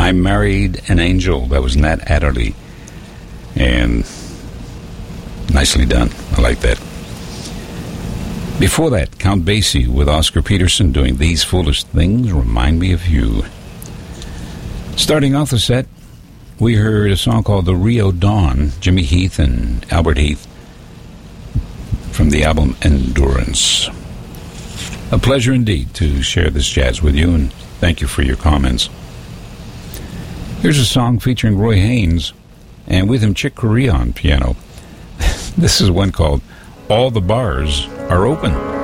I Married an Angel. That was Nat Adderley. And nicely done. I like that. Before that, Count Basie with Oscar Peterson doing These Foolish Things Remind Me of You. Starting off the set, we heard a song called The Rio Dawn, Jimmy Heath and Albert Heath, from the album Endurance. A pleasure indeed to share this jazz with you, and thank you for your comments. Here's a song featuring Roy Haynes, and with him Chick Corea on piano. This is one called All the Bars Are Open.